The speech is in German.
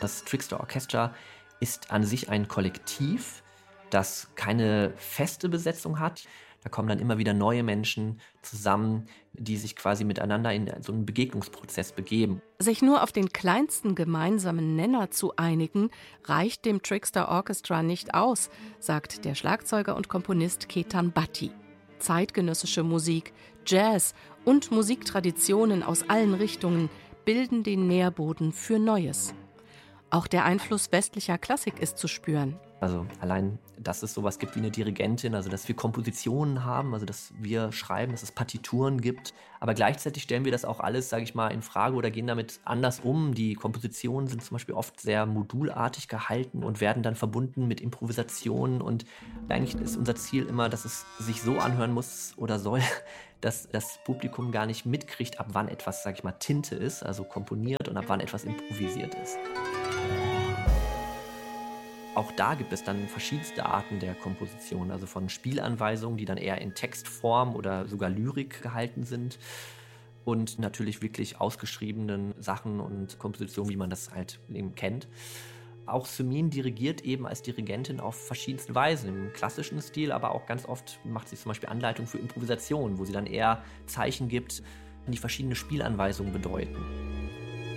Das Trickster Orchestra ist an sich ein Kollektiv, das keine feste Besetzung hat. Da kommen dann immer wieder neue Menschen zusammen, die sich quasi miteinander in so einen Begegnungsprozess begeben. Sich nur auf den kleinsten gemeinsamen Nenner zu einigen, reicht dem Trickster Orchestra nicht aus, sagt der Schlagzeuger und Komponist Ketan Bhatti. Zeitgenössische Musik, Jazz und Musiktraditionen aus allen Richtungen bilden den Nährboden für Neues. Auch der Einfluss westlicher Klassik ist zu spüren. Also allein, dass es sowas gibt wie eine Dirigentin, also dass wir Kompositionen haben, also dass wir schreiben, dass es Partituren gibt. Aber gleichzeitig stellen wir das auch alles, sage ich mal, in Frage oder gehen damit anders um. Die Kompositionen sind zum Beispiel oft sehr modulartig gehalten und werden dann verbunden mit Improvisationen. Und eigentlich ist unser Ziel immer, dass es sich so anhören muss oder soll, dass das Publikum gar nicht mitkriegt, ab wann etwas, sage ich mal, Tinte ist, also komponiert, und ab wann etwas improvisiert ist. Auch da gibt es dann verschiedenste Arten der Komposition, also von Spielanweisungen, die dann eher in Textform oder sogar Lyrik gehalten sind, und natürlich wirklich ausgeschriebenen Sachen und Kompositionen, wie man das halt eben kennt. Auch Somin dirigiert eben als Dirigentin auf verschiedenste Weisen, im klassischen Stil, aber auch ganz oft macht sie zum Beispiel Anleitungen für Improvisation, wo sie dann eher Zeichen gibt, die verschiedene Spielanweisungen bedeuten.